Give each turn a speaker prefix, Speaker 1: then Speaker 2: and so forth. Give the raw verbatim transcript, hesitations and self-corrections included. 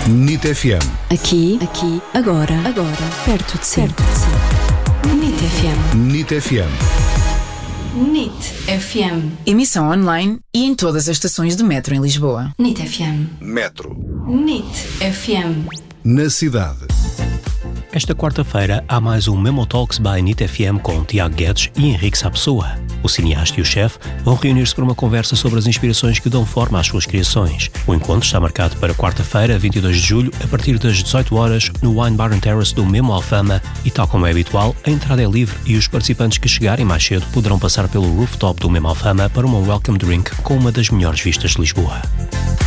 Speaker 1: NIT F M.
Speaker 2: Aqui, aqui, agora, agora, perto de si. Perto de si. NIT F M.
Speaker 1: NIT F M.
Speaker 2: NIT F M.
Speaker 3: Emissão online e em todas as estações de metro em Lisboa.
Speaker 2: NIT F M.
Speaker 1: Metro.
Speaker 2: NIT F M.
Speaker 1: Na cidade.
Speaker 4: Esta quarta-feira há mais um Memo Talks by NIT F M com Tiago Guedes e Henrique Sapessoa. O cineasta e o chefe vão reunir-se para uma conversa sobre as inspirações que dão forma às suas criações. O encontro está marcado para quarta-feira, vinte e dois de julho, a partir das dezoito horas, no Wine Bar and Terrace do Memo Alfama e, tal como é habitual, a entrada é livre e os participantes que chegarem mais cedo poderão passar pelo rooftop do Memo Alfama para uma welcome drink com uma das melhores vistas de Lisboa.